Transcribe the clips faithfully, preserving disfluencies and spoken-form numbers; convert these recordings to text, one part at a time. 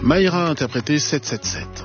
Maïra interprété sept cent soixante-dix-sept.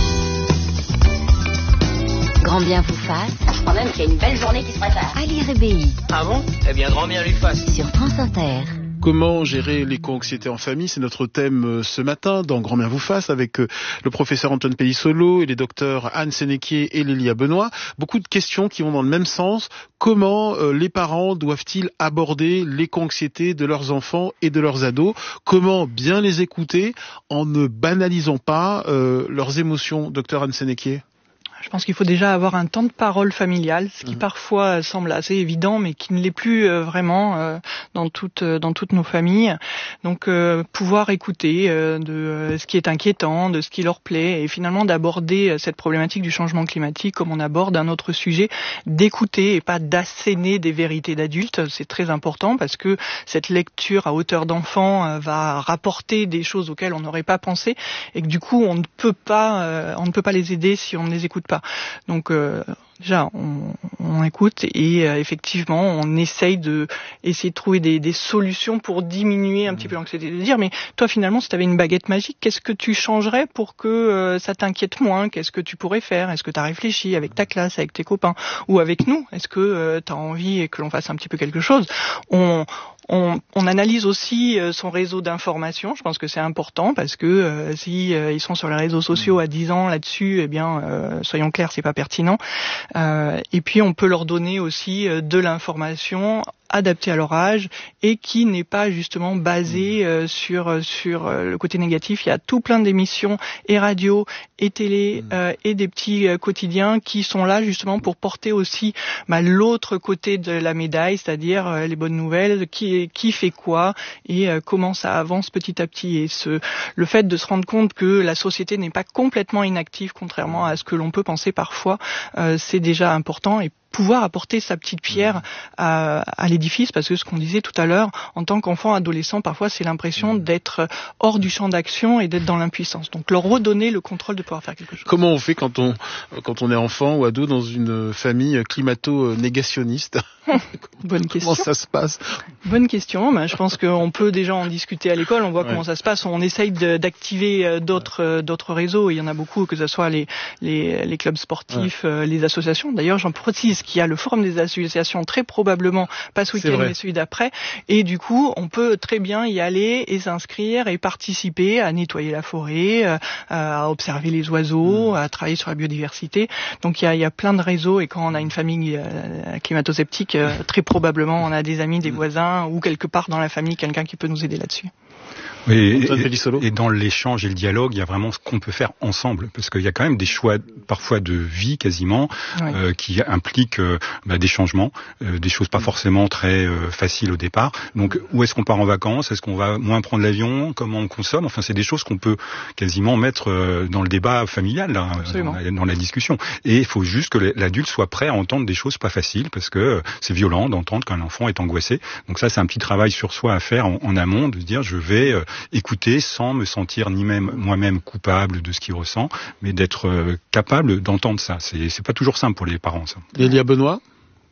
Grand bien vous fasse. Quand même qu'il y a une belle journée qui se prépare. Ali Rébéi. Ah bon ? Eh bien, grand bien lui fasse. Sur France Inter. Comment gérer l'éco-anxiété en famille ? C'est notre thème ce matin dans Grand bien vous fasse avec le professeur Antoine Pellissolo et les docteurs Anne Sénéquier et Lélia Benoît. Beaucoup de questions qui vont dans le même sens. Comment euh, les parents doivent-ils aborder l'éco-anxiété de leurs enfants et de leurs ados ? Comment bien les écouter en ne banalisant pas euh, leurs émotions, docteur Anne Sénéquier ? Je pense qu'il faut déjà avoir un temps de parole familial, ce qui mmh. parfois semble assez évident, mais qui ne l'est plus euh, vraiment euh, dans toutes euh, dans toutes nos familles. Donc, euh, pouvoir écouter euh, de euh, ce qui est inquiétant, de ce qui leur plaît, et finalement d'aborder euh, cette problématique du changement climatique comme on aborde un autre sujet, d'écouter et pas d'asséner des vérités d'adultes. C'est très important parce que cette lecture à hauteur d'enfant euh, va rapporter des choses auxquelles on n'aurait pas pensé, et que du coup on ne peut pas euh, on ne peut pas les aider si on ne les écoute pas. Donc euh, déjà on, on écoute et euh, effectivement on essaye de essayer de trouver des, des solutions pour diminuer un mmh. petit peu l'anxiété, de dire mais toi finalement si tu avais une baguette magique, qu'est-ce que tu changerais pour que euh, ça t'inquiète moins ? Qu'est-ce que tu pourrais faire ? Est-ce que tu as réfléchi avec ta classe, avec tes copains ou avec nous ? Est-ce que euh, tu as envie que l'on fasse un petit peu quelque chose ? On On, on analyse aussi euh, son réseau d'information. Je pense que c'est important parce que euh, si euh, ils sont sur les réseaux sociaux à dix ans là-dessus, eh bien, euh, soyons clairs, c'est pas pertinent. Euh, et puis on peut leur donner aussi euh, de l'information adapté à leur âge et qui n'est pas justement basé euh, sur sur euh, le côté négatif. Il y a tout plein d'émissions et radio et télé euh, et des petits euh, quotidiens qui sont là justement pour porter aussi bah, l'autre côté de la médaille, c'est-à-dire euh, les bonnes nouvelles, qui qui fait quoi et euh, comment ça avance petit à petit. Et ce le fait de se rendre compte que la société n'est pas complètement inactive, contrairement à ce que l'on peut penser parfois, euh, c'est déjà important. Et pouvoir apporter sa petite pierre à, à l'édifice, parce que ce qu'on disait tout à l'heure, en tant qu'enfant, adolescent, parfois c'est l'impression d'être hors du champ d'action et d'être dans l'impuissance. Donc leur redonner le contrôle de pouvoir faire quelque chose. Comment on fait quand on quand on est enfant ou ado dans une famille climato-négationniste ? Bonne question. Comment ça se passe ? Bonne question. Ben, je pense qu'on peut déjà en discuter à l'école. On voit ouais. comment ça se passe. On essaye de, d'activer d'autres d'autres réseaux. Il y en a beaucoup, que ce soit les les, les clubs sportifs, ouais. les associations. D'ailleurs, j'en précise qu'il y a le forum des associations, très probablement pas ce week-end mais celui d'après, et du coup on peut très bien y aller et s'inscrire et participer à nettoyer la forêt, euh, à observer les oiseaux, mmh. à travailler sur la biodiversité. Donc il y a, il y a plein de réseaux, et quand on a une famille euh, climato-sceptique, euh, très probablement on a des amis, des mmh. voisins ou quelque part dans la famille quelqu'un qui peut nous aider là-dessus. Oui, et, et dans l'échange et le dialogue, il y a vraiment ce qu'on peut faire ensemble, parce qu'il y a quand même des choix parfois de vie quasiment oui. euh, qui impliquent euh, bah, des changements, euh, des choses pas forcément très euh, faciles au départ. Donc où est-ce qu'on part en vacances ? Est-ce qu'on va moins prendre l'avion ? Comment on consomme ? Enfin, c'est des choses qu'on peut quasiment mettre euh, dans le débat familial, là, dans, la, dans la discussion. Et il faut juste que l'adulte soit prêt à entendre des choses pas faciles, parce que euh, c'est violent d'entendre qu'un enfant est angoissé. Donc ça, c'est un petit travail sur soi à faire en, en amont, de se dire je vais euh, écouter sans me sentir ni même moi-même coupable de ce qu'il ressent, mais d'être euh, capable d'entendre ça. C'est, c'est pas toujours simple pour les parents, ça. Lélia Benoît ?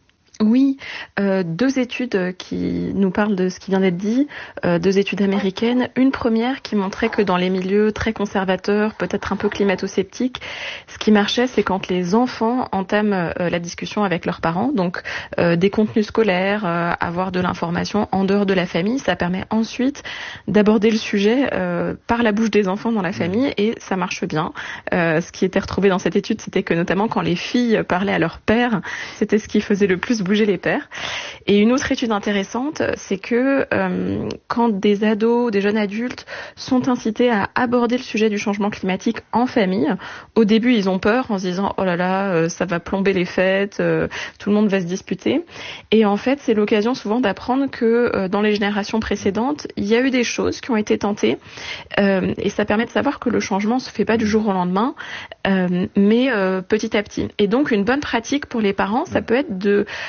Oui, euh, deux études qui nous parlent de ce qui vient d'être dit, euh, deux études américaines. Une première qui montrait que dans les milieux très conservateurs, peut-être un peu climato-sceptiques, ce qui marchait, c'est quand les enfants entament euh, la discussion avec leurs parents, donc euh, des contenus scolaires, euh, avoir de l'information en dehors de la famille, ça permet ensuite d'aborder le sujet euh, par la bouche des enfants dans la famille, et ça marche bien. Euh, ce qui était retrouvé dans cette étude, c'était que notamment quand les filles parlaient à leur père, c'était ce qui faisait le plus bouger les pères. Et une autre étude intéressante, c'est que euh, quand des ados, des jeunes adultes sont incités à aborder le sujet du changement climatique en famille, au début ils ont peur en se disant oh là là, euh, ça va plomber les fêtes, euh, tout le monde va se disputer. Et en fait, c'est l'occasion souvent d'apprendre que euh, dans les générations précédentes, il y a eu des choses qui ont été tentées, euh, et ça permet de savoir que le changement se fait pas du jour au lendemain, euh, mais euh, petit à petit. Et donc une bonne pratique pour les parents, ça peut être de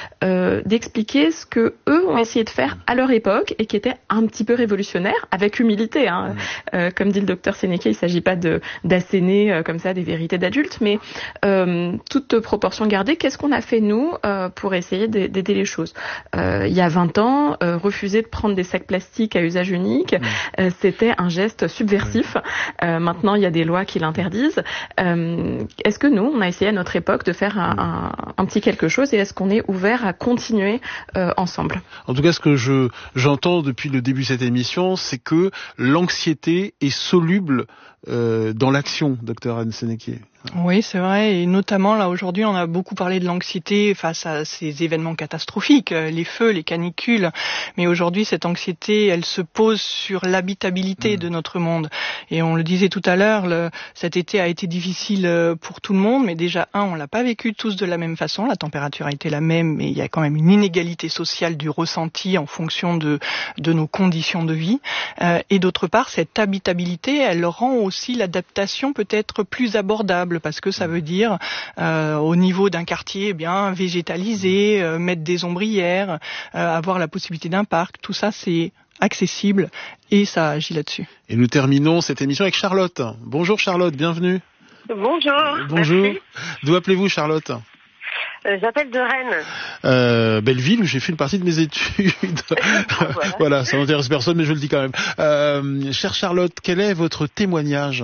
euh, d'expliquer ce que eux ont essayé de faire à leur époque et qui était un petit peu révolutionnaire, avec humilité. Hein. Mmh. Euh, comme dit le docteur Sénéquier, il ne s'agit pas de d'asséner euh, comme ça des vérités d'adultes, mais euh, toute proportion gardée, qu'est-ce qu'on a fait nous euh, pour essayer d'aider les choses. Euh, il y a vingt ans, euh, refuser de prendre des sacs plastiques à usage unique, mmh. euh, c'était un geste subversif. Mmh. Euh, maintenant, il y a des lois qui l'interdisent. Euh, est-ce que nous, on a essayé à notre époque de faire un, un, un petit quelque chose, et est-ce qu'on est ouvert à continuer euh, ensemble? En tout cas, ce que je j'entends depuis le début de cette émission, c'est que l'anxiété est soluble euh, dans l'action, docteur Anne Sénéquier. Oui, c'est vrai, et notamment là aujourd'hui, on a beaucoup parlé de l'anxiété face à ces événements catastrophiques, les feux, les canicules, mais aujourd'hui cette anxiété, elle se pose sur l'habitabilité mmh. de notre monde. Et on le disait tout à l'heure, le, cet été a été difficile pour tout le monde, mais déjà un, on l'a pas vécu tous de la même façon, la température a été la même, mais il y a quand même une inégalité sociale du ressenti en fonction de de nos conditions de vie. Euh, et d'autre part, cette habitabilité, elle rend aussi l'adaptation peut-être plus abordable, parce que ça veut dire euh, au niveau d'un quartier, eh bien végétaliser, euh, mettre des ombrières, euh, avoir la possibilité d'un parc, tout ça c'est accessible et ça agit là-dessus. Et nous terminons cette émission avec Charlotte. Bonjour Charlotte, bienvenue. Bonjour. Bonjour. Merci. D'où appelez-vous Charlotte? Euh, J'appelle de Rennes. Euh, belle ville où j'ai fait une partie de mes études. voilà. voilà, ça n'intéresse personne, mais je le dis quand même. Euh, chère Charlotte, quel est votre témoignage?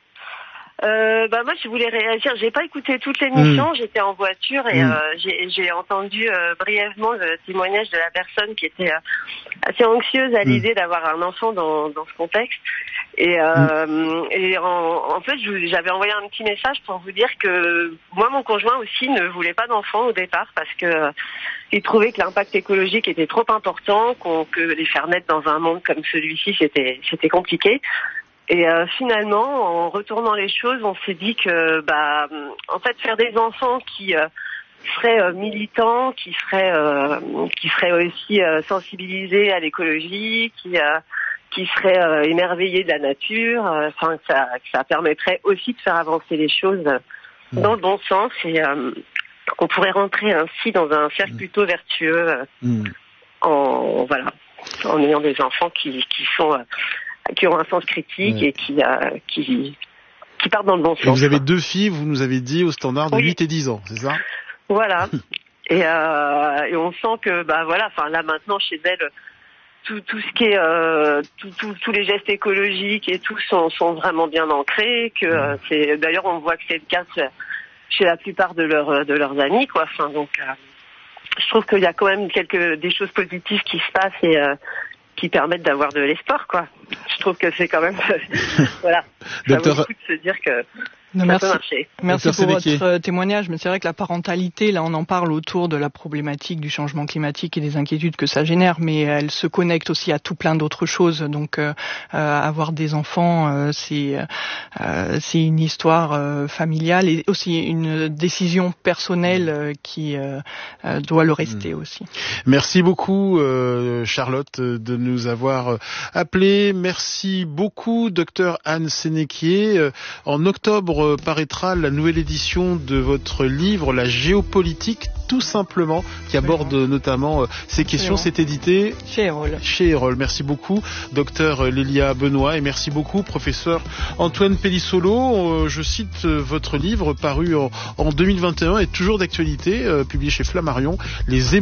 Euh, bah moi je voulais réagir, j'ai pas écouté toute l'émission, mmh. j'étais en voiture et mmh. euh, j'ai entendu euh, brièvement le témoignage de la personne qui était euh, assez anxieuse à l'idée mmh. d'avoir un enfant dans, dans ce contexte. Et, euh, mmh. et en, en fait j'avais envoyé un petit message pour vous dire que moi mon conjoint aussi ne voulait pas d'enfant au départ parce que euh, il trouvait que l'impact écologique était trop important, qu'on, que les faire naître dans un monde comme celui-ci c'était c'était compliqué. Et euh, finalement, en retournant les choses, on s'est dit que, bah, en fait, faire des enfants qui euh, seraient euh, militants, qui seraient, euh, qui seraient aussi euh, sensibilisés à l'écologie, qui, euh, qui seraient euh, émerveillés de la nature, enfin, euh, que ça, que ça permettrait aussi de faire avancer les choses mmh. dans le bon sens, et euh, on pourrait rentrer ainsi dans un cercle plutôt vertueux, mmh. en voilà, en ayant des enfants qui, qui sont euh, qui ont un sens critique ouais. et qui, euh, qui, qui partent dans le bon sens. Et vous avez deux filles, vous nous avez dit, au standard de oui. huit et dix ans, c'est ça? Voilà. et, euh, et on sent que, bah voilà, enfin là maintenant chez elle, tout, tout ce qui est, euh, tout, tout, tous les gestes écologiques et tout sont, sont vraiment bien ancrés. Que euh, c'est, d'ailleurs, on voit que c'est le cas chez la plupart de leurs, de leurs amis, quoi. Enfin donc, euh, je trouve qu'il y a quand même quelques des choses positives qui se passent et euh, qui permettent d'avoir de l'espoir, quoi. Je trouve que c'est quand même, voilà, ça vaut le coup de se dire que non, ça merci. peut marcher. Merci pour votre témoignage, mais c'est vrai que la parentalité, là, on en parle autour de la problématique du changement climatique et des inquiétudes que ça génère, mais elle se connecte aussi à tout plein d'autres choses. Donc, euh, avoir des enfants, euh, c'est euh, c'est une histoire euh, familiale et aussi une décision personnelle euh, qui euh, doit le rester mmh. aussi. Merci beaucoup, euh, Charlotte, de nous avoir appelé. Merci beaucoup, docteur Anne Sénéquier. Euh, en octobre paraîtra la nouvelle édition de votre livre La géopolitique, tout simplement, qui aborde notamment euh, ces questions. C'est édité chez Erol. Chez Erol. Merci beaucoup, docteur Lélia Benoît, et merci beaucoup, professeur Antoine Pellissolo. Euh, je cite euh, votre livre paru en, en deux mille vingt et un et toujours d'actualité, euh, publié chez Flammarion, Les